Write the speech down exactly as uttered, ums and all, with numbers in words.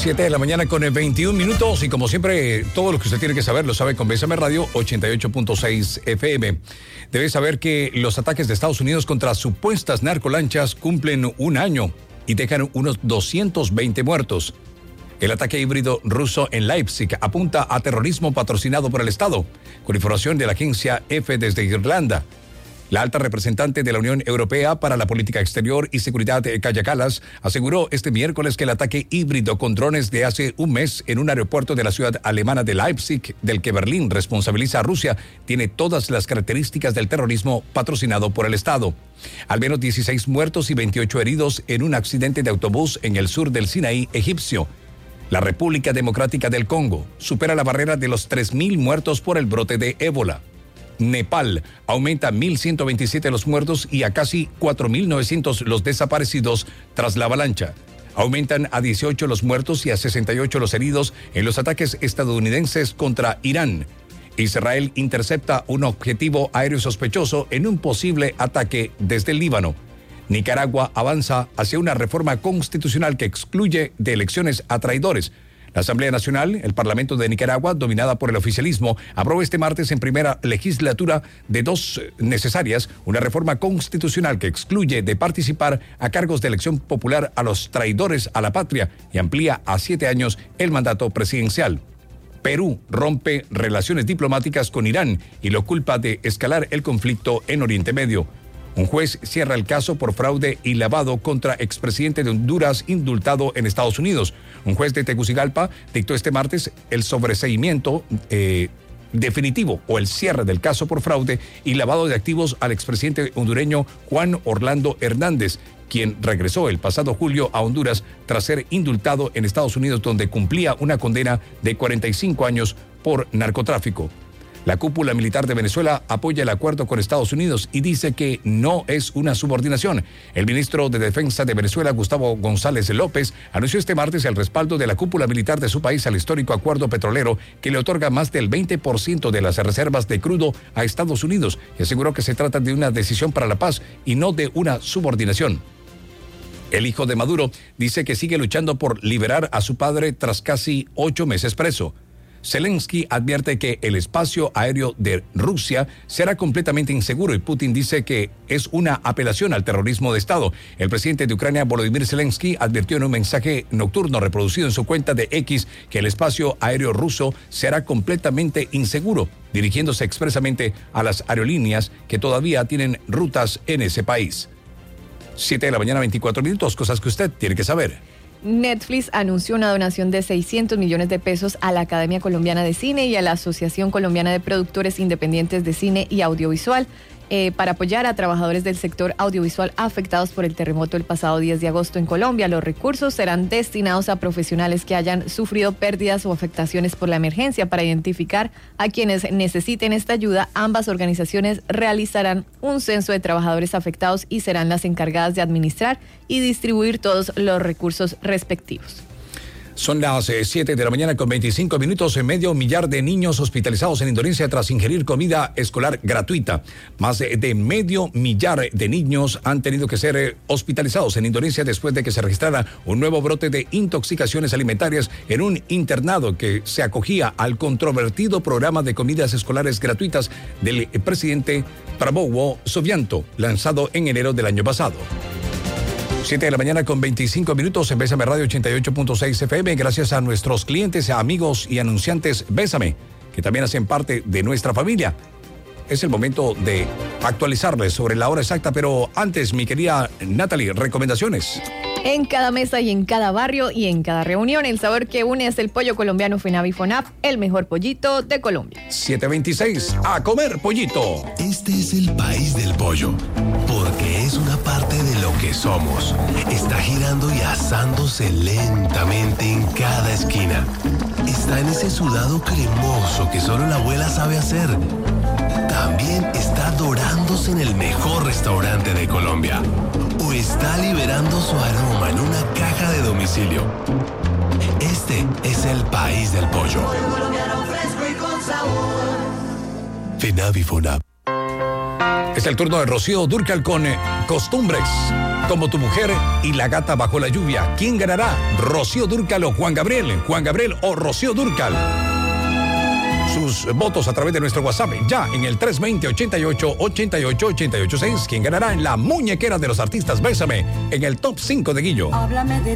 siete de la mañana con veintiún minutos y como siempre, todo lo que usted tiene que saber lo sabe con Bésame Radio ochenta y ocho punto seis F M. Debe saber que los ataques de Estados Unidos contra supuestas narcolanchas cumplen un año y dejan unos doscientos veinte muertos. El ataque híbrido ruso en Leipzig apunta a terrorismo patrocinado por el Estado, con información de la agencia EFE desde Irlanda. La alta representante de la Unión Europea para la Política Exterior y Seguridad, Kaja Kallas, aseguró este miércoles que el ataque híbrido con drones de hace un mes en un aeropuerto de la ciudad alemana de Leipzig, del que Berlín responsabiliza a Rusia, tiene todas las características del terrorismo patrocinado por el Estado. Al menos dieciséis muertos y veintiocho heridos en un accidente de autobús en el sur del Sinaí egipcio. La República Democrática del Congo supera la barrera de los tres mil muertos por el brote de ébola. Nepal aumenta a mil ciento veintisiete los muertos y a casi cuatro mil novecientos los desaparecidos tras la avalancha. Aumentan a dieciocho los muertos y a sesenta y ocho los heridos en los ataques estadounidenses contra Irán. Israel intercepta un objetivo aéreo sospechoso en un posible ataque desde el Líbano. Nicaragua avanza hacia una reforma constitucional que excluye de elecciones a traidores. La Asamblea Nacional, el Parlamento de Nicaragua, dominada por el oficialismo, aprobó este martes en primera legislatura de dos necesarias una reforma constitucional que excluye de participar a cargos de elección popular a los traidores a la patria y amplía a siete años el mandato presidencial. Perú rompe relaciones diplomáticas con Irán y lo culpa de escalar el conflicto en Oriente Medio. Un juez cierra el caso por fraude y lavado contra expresidente de Honduras indultado en Estados Unidos. Un juez de Tegucigalpa dictó este martes el sobreseimiento eh, definitivo o el cierre del caso por fraude y lavado de activos al expresidente hondureño Juan Orlando Hernández, quien regresó el pasado julio a Honduras tras ser indultado en Estados Unidos, donde cumplía una condena de cuarenta y cinco años por narcotráfico. La cúpula militar de Venezuela apoya el acuerdo con Estados Unidos y dice que no es una subordinación. El ministro de Defensa de Venezuela, Gustavo González López, anunció este martes el respaldo de la cúpula militar de su país al histórico acuerdo petrolero que le otorga más del veinte por ciento de las reservas de crudo a Estados Unidos y aseguró que se trata de una decisión para la paz y no de una subordinación. El hijo de Maduro dice que sigue luchando por liberar a su padre tras casi ocho meses preso. Zelensky advierte que el espacio aéreo de Rusia será completamente inseguro y Putin dice que es una apelación al terrorismo de Estado. El presidente de Ucrania, Volodymyr Zelensky, advirtió en un mensaje nocturno reproducido en su cuenta de X que el espacio aéreo ruso será completamente inseguro, dirigiéndose expresamente a las aerolíneas que todavía tienen rutas en ese país. siete de la mañana, veinticuatro minutos, cosas que usted tiene que saber. Netflix anunció una donación de seiscientos millones de pesos a la Academia Colombiana de Cine y a la Asociación Colombiana de Productores Independientes de Cine y Audiovisual eh, para apoyar a trabajadores del sector audiovisual afectados por el terremoto el pasado diez de agosto en Colombia. Los recursos serán destinados a profesionales que hayan sufrido pérdidas o afectaciones por la emergencia. Para identificar a quienes necesiten esta ayuda, ambas organizaciones realizarán un censo de trabajadores afectados y serán las encargadas de administrar y distribuir todos los recursos respectivos. Son las siete de la mañana con veinticinco minutos. En medio millar de niños hospitalizados en Indonesia tras ingerir comida escolar gratuita. Más de, de medio millar de niños han tenido que ser eh, hospitalizados en Indonesia después de que se registrara un nuevo brote de intoxicaciones alimentarias en un internado que se acogía al controvertido programa de comidas escolares gratuitas del presidente Prabowo Subianto, lanzado en enero del año pasado. siete de la mañana con veinticinco minutos en Bésame Radio ochenta y ocho punto seis F M. Gracias a nuestros clientes, amigos y anunciantes Bésame, que también hacen parte de nuestra familia. Es el momento de actualizarles sobre la hora exacta, pero antes, mi querida Natalie, recomendaciones. En cada mesa y en cada barrio y en cada reunión, el sabor que une es el pollo colombiano Fenavi Fonab, el mejor pollito de Colombia. siete veintiséis, a comer pollito. Este es el país del pollo, porque es una parte de lo que somos. Está girando y asándose lentamente en cada esquina. Está en ese sudado cremoso que solo la abuela sabe hacer. También está dorándose en el mejor restaurante de Colombia. O está liberando su aroma en una caja de domicilio. Este es el país del pollo. Fenavi Fonab. Es el turno de Rocío Dúrcal con eh, Costumbres. Como tu mujer y la gata bajo la lluvia. ¿Quién ganará? ¿Rocío Dúrcal o Juan Gabriel? Juan Gabriel o Rocío Dúrcal. Sus votos a través de nuestro WhatsApp, ya en el tres dos cero, ochenta y ocho, ochenta y ocho, ochenta y ocho seis. ¿Quién ganará en la muñequera de los artistas? Bésame, en el top cinco de Guillo. Háblame de